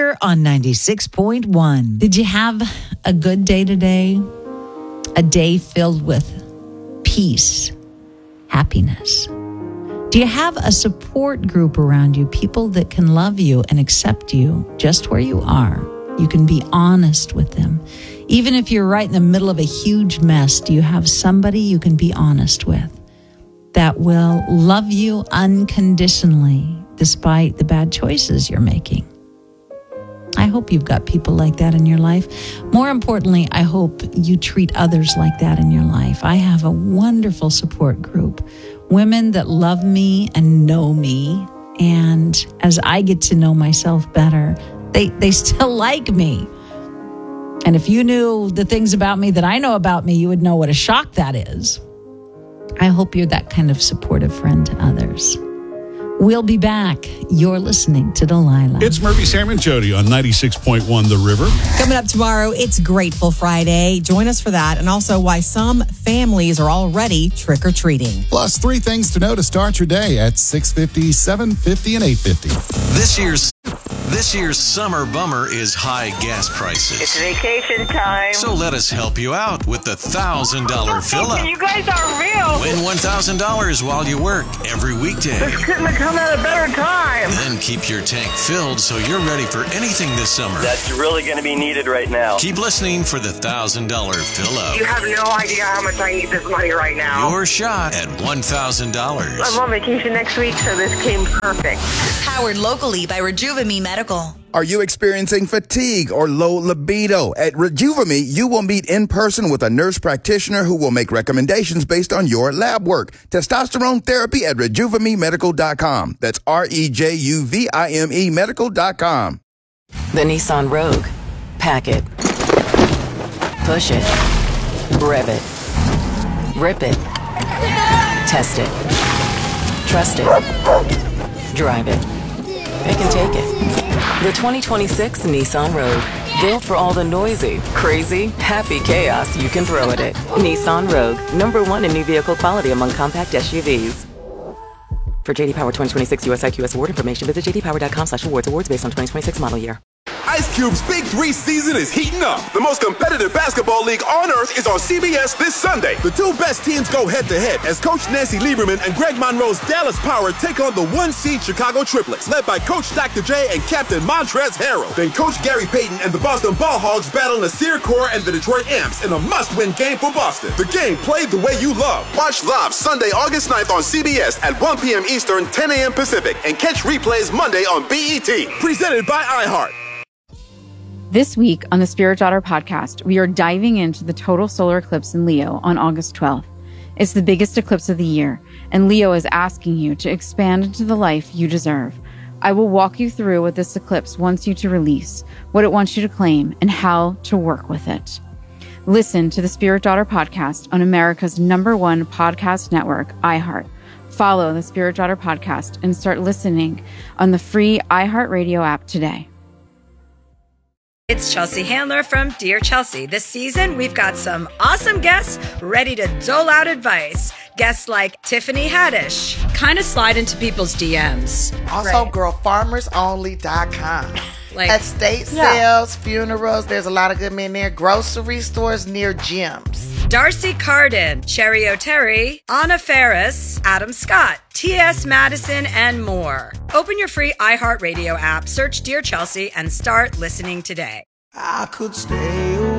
River on 96.1. Did you have a good day today? A day filled with peace, happiness? Do you have a support group around you, people that can love you and accept you just where you are? You can be honest with them. Even if you're right in the middle of a huge mess, do you have somebody you can be honest with that will love you unconditionally despite the bad choices you're making? I hope you've got people like that in your life. More importantly, I hope you treat others like that in your life. I have a wonderful support group, women that love me and know me. And as I get to know myself better, they still like me. And if you knew the things about me that I know about me, you would know what a shock that is. I hope you're that kind of supportive friend to others. We'll be back. You're listening to Delilah. It's Murphy, Sam, and Jody on 96.1 The River. Coming up tomorrow, it's Grateful Friday. Join us for that, and also why some families are already trick-or-treating. Plus, 3 things to know to start your day at 6:50, 7:50, and 8:50. This year's summer bummer is high gas prices. It's vacation time. So let us help you out with the $1,000 fill-up. You guys are real. Win $1,000 while you work every weekday. This couldn't have come at a better time. Then keep your tank filled so you're ready for anything this summer. That's really going to be needed right now. Keep listening for the $1,000 fill-up. You have no idea how much I need this money right now. Your shot at $1,000. I'm on vacation next week, so this came perfect. Powered locally by Rejuvame Medical. Are you experiencing fatigue or low libido? At Rejuvame, you will meet in person with a nurse practitioner who will make recommendations based on your lab work. Testosterone therapy at RejuvameMedical.com. That's REJUVIME Medical.com. The Nissan Rogue. Pack it. Push it. Rev it. Rip it. Test it. Trust it. Drive it. It can take it. The 2026 Nissan Rogue. Built for all the noisy, crazy, happy chaos you can throw at it. Nissan Rogue. #1 in new vehicle quality among compact SUVs. For JD Power 2026 US IQS award information, visit jdpower.com/awards. Awards based on 2026 model year. Ice Cube's Big 3 season is heating up. The most competitive basketball league on earth is on CBS this Sunday. The 2 best teams go head-to-head as Coach Nancy Lieberman and Greg Monroe's Dallas Power take on the 1-seed Chicago Triplets, led by Coach Dr. J and Captain Montrezl Harrell. Then Coach Gary Payton and the Boston Ball Hogs battle Nasir Kaur and the Detroit Amps in a must-win game for Boston. The game played the way you love. Watch live Sunday, August 9th on CBS at 1 p.m. Eastern, 10 a.m. Pacific, and catch replays Monday on BET. Presented by iHeart. This week on the Spirit Daughter podcast, we are diving into the total solar eclipse in Leo on August 12th. It's the biggest eclipse of the year, and Leo is asking you to expand into the life you deserve. I will walk you through what this eclipse wants you to release, what it wants you to claim, and how to work with it. Listen to the Spirit Daughter podcast on America's #1 podcast network, iHeart. Follow the Spirit Daughter podcast and start listening on the free iHeartRadio app today. It's Chelsea Handler from Dear Chelsea. This season, we've got some awesome guests ready to dole out advice. Guests like Tiffany Haddish, kind of slide into people's DMs. Also, girlfarmersonly.com. Like estate sales, funerals, there's a lot of good men there. Grocery stores near gyms. Darcy Carden, Cherry O'Terry, Anna Ferris, Adam Scott, T.S. Madison, and more. Open your free iHeartRadio app, search Dear Chelsea, and start listening today. I could stay away.